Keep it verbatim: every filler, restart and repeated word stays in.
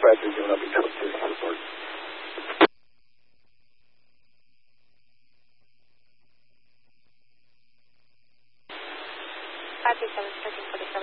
five three zero, I'll be code two, report. five three seven, thirteen forty-seven.